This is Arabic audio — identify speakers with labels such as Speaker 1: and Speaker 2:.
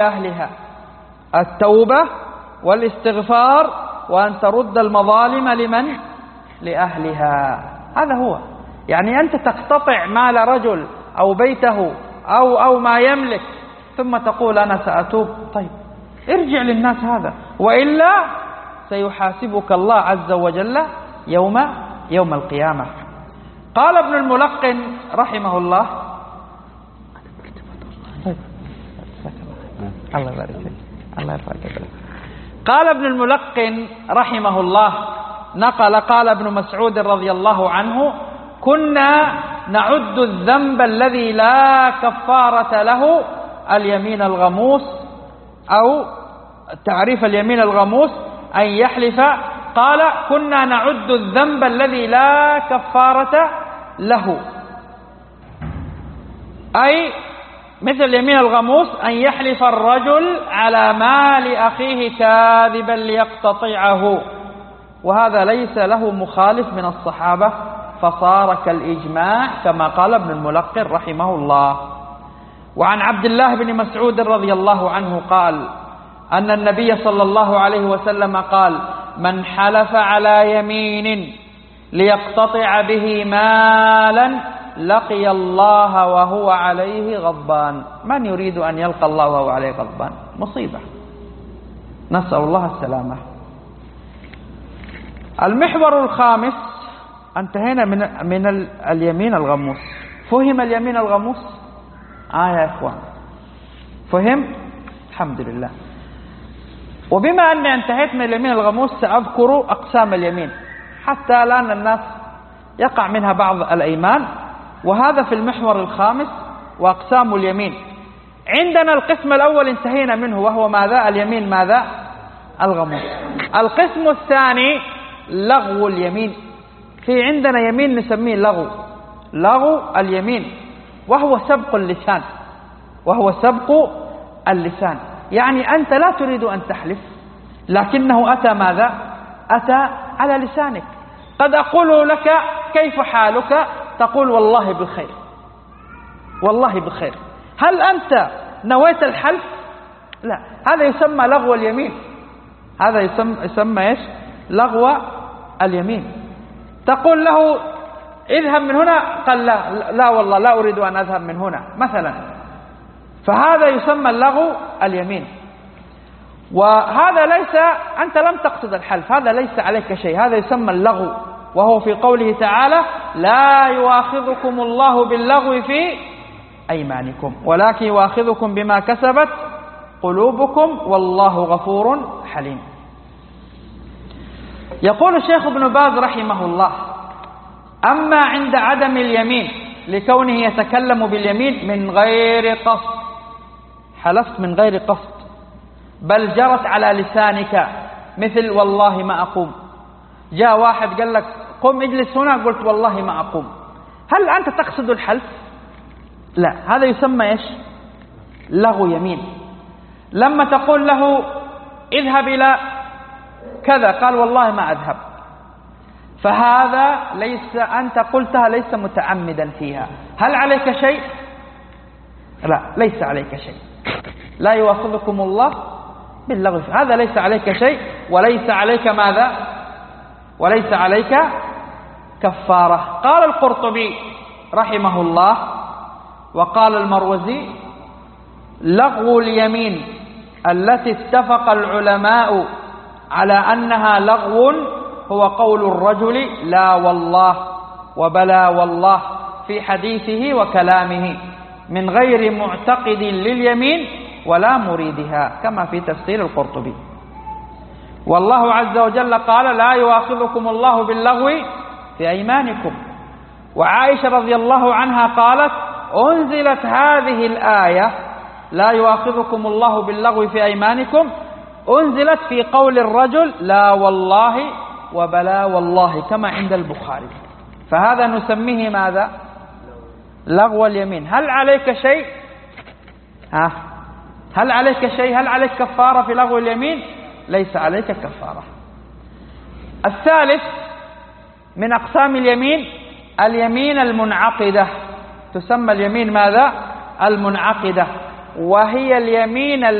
Speaker 1: أهلها، التوبة والاستغفار وأن ترد المظالم لمن؟ لأهلها. هذا هو، يعني أنت تقتطع مال رجل أو بيته أو ما يملك ثم تقول أنا سأتوب. طيب ارجع للناس هذا، وإلا سيحاسبك الله عز وجل يوم القيامة. قال ابن الملقن رحمه الله، الله يبارك فيك، الله يرفع قدرك. قال ابن الملقن رحمه الله قال ابن مسعود رضي الله عنه: كنا نعد الذنب الذي لا كفارة له اليمين الغموس، أو تعريف اليمين الغموس أن يحلف. قال: كنا نعد الذنب الذي لا كفارة له، أي مثل اليمين الغموس أن يحلف الرجل على مال أخيه كاذبا ليقتطعه، وهذا ليس له مخالف من الصحابة، فصار كالإجماع كما قال ابن الملقن رحمه الله. وعن عبد الله بن مسعود رضي الله عنه قال أن النبي صلى الله عليه وسلم قال: من حلف على يمين ليقتطع به مالا لقي الله وهو عليه غضبان. من يريد أن يلقى الله وهو عليه غضبان؟ مصيبة، نسأل الله السلامة. المحور الخامس، انتهينا من اليمين الغموس. فهم اليمين الغموس؟ يا إخوان، فهم؟ الحمد لله. وبما أني انتهيت من اليمين الغموس سأذكر أقسام اليمين، حتى الآن الناس يقع منها بعض الأيمان، وهذا في المحور الخامس وأقسام اليمين. عندنا القسم الأول انتهينا منه، وهو ماذا؟ اليمين ماذا؟ الغموس. القسم الثاني لغو اليمين. في عندنا يمين نسميه لغو اليمين، وهو سبق اللسان. يعني أنت لا تريد أن تحلف، لكنه أتى ماذا؟ أتى على لسانك. قد أقول لك كيف حالك؟ تقول والله بخير، والله بخير. هل أنت نويت الحلف؟ لا، هذا يسمى لغو اليمين. هذا يسمى إيش؟ لغو اليمين. تقول له اذهب من هنا، قال لا والله لا أريد أن أذهب من هنا مثلا، فهذا يسمى لغو اليمين. وهذا ليس، أنت لم تقصد الحلف، هذا ليس عليك شيء، هذا يسمى اللغو، وهو في قوله تعالى: لا يؤاخذكم الله باللغو في أيمانكم ولكن يؤاخذكم بما كسبت قلوبكم والله غفور حليم. يقول الشيخ ابن باز رحمه الله: أما عند عدم اليمين لكونه يتكلم باليمين من غير قصد، حلفت من غير قصد بل جرت على لسانك، مثل والله ما أقوم. جاء واحد قال لك قم اجلس هنا، قلت والله ما أقوم. هل أنت تقصد الحلف؟ لا، هذا يسمى إيش؟ لغو يمين. لما تقول له اذهب إلى كذا، قال والله ما أذهب، فهذا ليس، أنت قلتها ليس متعمدا فيها. هل عليك شيء؟ لا، ليس عليك شيء. لا يؤاخذكم الله باللغو، هذا ليس عليك شيء، وليس عليك ماذا؟ وليس عليك كفارة. قال القرطبي رحمه الله وقال المروزي: لغو اليمين التي اتفق العلماء على أنها لغو هو قول الرجل لا والله وبلا والله في حديثه وكلامه من غير معتقد لليمين ولا مريدها، كما في تفسير القرطبي. والله عز وجل قال: لا يؤاخذكم الله باللغو في أيمانكم. وعائشة رضي الله عنها قالت: أنزلت هذه الآية لا يؤاخذكم الله باللغو في أيمانكم، أنزلت في قول الرجل لا والله وبلا والله، كما عند البخاري. فهذا نسميه ماذا؟ لغو اليمين. هل عليك شيء؟ هل عليك شيء؟ هل عليك كفارة في لغو اليمين؟ ليس عليك كفارة. الثالث من أقسام اليمين اليمين المنعقدة، تسمى اليمين ماذا؟ المنعقدة، وهي اليمين